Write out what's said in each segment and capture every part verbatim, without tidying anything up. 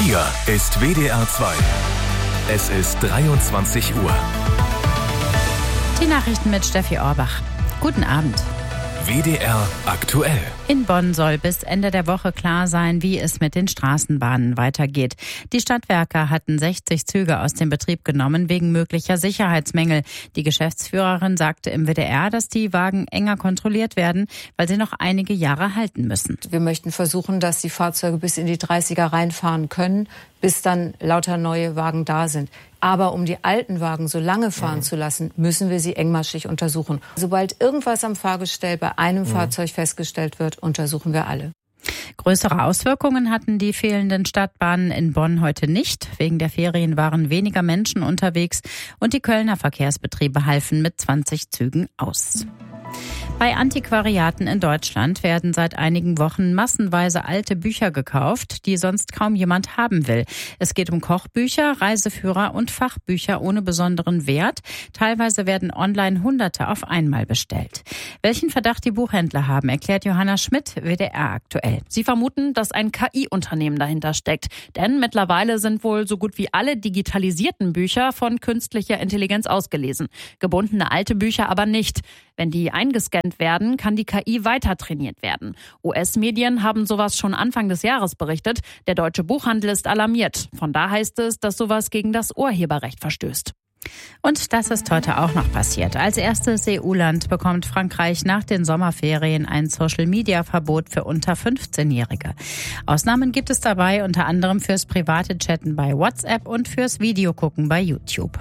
Hier ist W D R zwei. Es ist dreiundzwanzig Uhr. Die Nachrichten mit Steffi Orbach. Guten Abend. W D R aktuell. In Bonn soll bis Ende der Woche klar sein, wie es mit den Straßenbahnen weitergeht. Die Stadtwerke hatten sechzig Züge aus dem Betrieb genommen wegen möglicher Sicherheitsmängel. Die Geschäftsführerin sagte im W D R, dass die Wagen enger kontrolliert werden, weil sie noch einige Jahre halten müssen. Wir möchten versuchen, dass die Fahrzeuge bis in die dreißiger reinfahren können, bis dann lauter neue Wagen da sind. Aber um die alten Wagen so lange fahren mhm. zu lassen, müssen wir sie engmaschig untersuchen. Sobald irgendwas am Fahrgestell bei einem mhm. Fahrzeug festgestellt wird, untersuchen wir alle. Größere Auswirkungen hatten die fehlenden Stadtbahnen in Bonn heute nicht. Wegen der Ferien waren weniger Menschen unterwegs und die Kölner Verkehrsbetriebe halfen mit zwanzig Zügen aus. Bei Antiquariaten in Deutschland werden seit einigen Wochen massenweise alte Bücher gekauft, die sonst kaum jemand haben will. Es geht um Kochbücher, Reiseführer und Fachbücher ohne besonderen Wert. Teilweise werden online Hunderte auf einmal bestellt. Welchen Verdacht die Buchhändler haben, erklärt Johanna Schmidt, W D R aktuell. Sie vermuten, dass ein K I-Unternehmen dahinter steckt. Denn mittlerweile sind wohl so gut wie alle digitalisierten Bücher von künstlicher Intelligenz ausgelesen. Gebundene alte Bücher aber nicht. Wenn die eingescannt werden, kann die K I weiter trainiert werden. U S-Medien haben sowas schon Anfang des Jahres berichtet. Der deutsche Buchhandel ist alarmiert. Von da heißt es, dass sowas gegen das Urheberrecht verstößt. Und das ist heute auch noch passiert. Als erstes E U-Land bekommt Frankreich nach den Sommerferien ein Social-Media-Verbot für unter fünfzehnjährige. Ausnahmen gibt es dabei unter anderem fürs private Chatten bei WhatsApp und fürs Videogucken bei YouTube.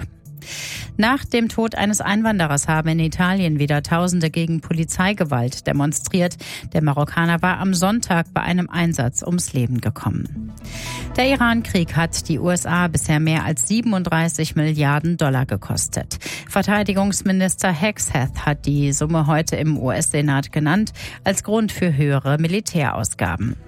Nach dem Tod eines Einwanderers haben in Italien wieder Tausende gegen Polizeigewalt demonstriert. Der Marokkaner war am Sonntag bei einem Einsatz ums Leben gekommen. Der Iran-Krieg hat die U S A bisher mehr als siebenunddreißig Milliarden Dollar gekostet. Verteidigungsminister Hegseth hat die Summe heute im U S-Senat genannt als Grund für höhere Militärausgaben.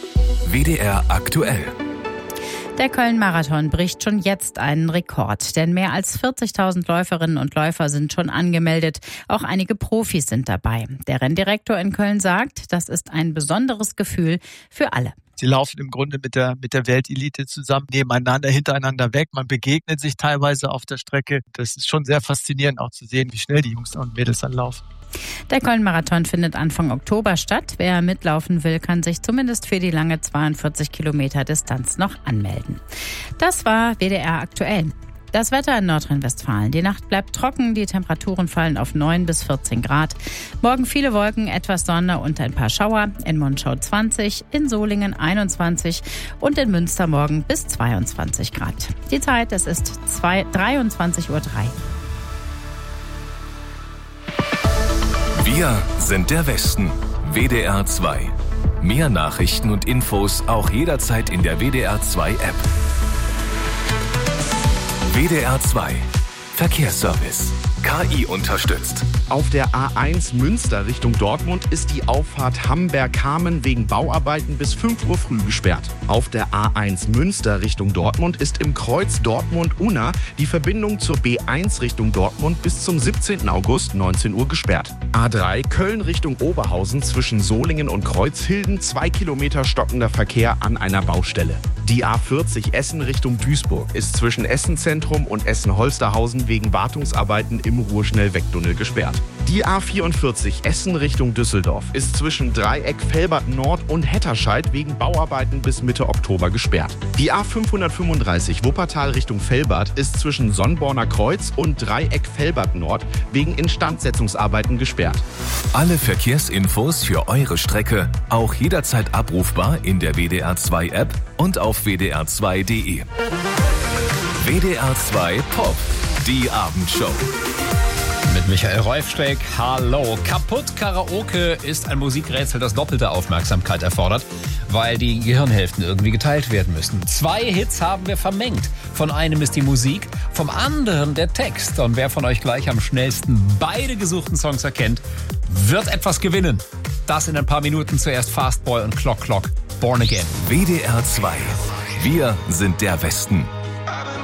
W D R aktuell. Der Köln-Marathon bricht schon jetzt einen Rekord, denn mehr als vierzigtausend Läuferinnen und Läufer sind schon angemeldet. Auch einige Profis sind dabei. Der Renndirektor in Köln sagt, das ist ein besonderes Gefühl für alle. Sie laufen im Grunde mit der, mit der Weltelite zusammen, nebeneinander, hintereinander weg. Man begegnet sich teilweise auf der Strecke. Das ist schon sehr faszinierend auch zu sehen, wie schnell die Jungs und Mädels dann laufen. Der Köln-Marathon findet Anfang Oktober statt. Wer mitlaufen will, kann sich zumindest für die lange zweiundvierzig Kilometer Distanz noch anmelden. Das war W D R aktuell. Das Wetter in Nordrhein-Westfalen. Die Nacht bleibt trocken, die Temperaturen fallen auf neun bis vierzehn Grad. Morgen viele Wolken, etwas Sonne und ein paar Schauer. In Monschau zwanzig, in Solingen einundzwanzig und in Münster morgen bis zweiundzwanzig Grad. Die Zeit, es ist dreiundzwanzig Uhr drei. Wir sind der Westen. W D R zwei. Mehr Nachrichten und Infos auch jederzeit in der W D R zwei App. W D R zwei. Verkehrsservice. K I unterstützt. Auf der A eins Münster Richtung Dortmund ist die Auffahrt Hamberg-Kamen wegen Bauarbeiten bis fünf Uhr früh gesperrt. Auf der A eins Münster Richtung Dortmund ist im Kreuz Dortmund-Unna die Verbindung zur B eins Richtung Dortmund bis zum siebzehnten August neunzehn Uhr gesperrt. A drei Köln Richtung Oberhausen zwischen Solingen und Kreuzhilden zwei Kilometer stockender Verkehr an einer Baustelle. Die A vierzig Essen Richtung Duisburg ist zwischen Essen-Zentrum und Essen-Holsterhausen wegen Wartungsarbeiten im Ruhrschnellwegtunnel gesperrt. Die A vierundvierzig Essen Richtung Düsseldorf ist zwischen Dreieck Velbert Nord und Hetterscheid wegen Bauarbeiten bis Mitte Oktober gesperrt. Die A fünfhundertfünfunddreißig Wuppertal Richtung Velbert ist zwischen Sonnborner Kreuz und Dreieck Velbert Nord wegen Instandsetzungsarbeiten gesperrt. Alle Verkehrsinfos für eure Strecke auch jederzeit abrufbar in der W D R zwei App und auf w d r zwei punkt d e. W D R zwei Pop, die Abendshow. Mit Michael Reufstreck, hallo. Kaputt Karaoke ist ein Musikrätsel, das doppelte Aufmerksamkeit erfordert, weil die Gehirnhälften irgendwie geteilt werden müssen. Zwei Hits haben wir vermengt. Von einem ist die Musik, vom anderen der Text. Und wer von euch gleich am schnellsten beide gesuchten Songs erkennt, wird etwas gewinnen. Das in ein paar Minuten. Zuerst Fastboy und Clock Clock, Born Again. W D R zwei. Wir sind der Westen.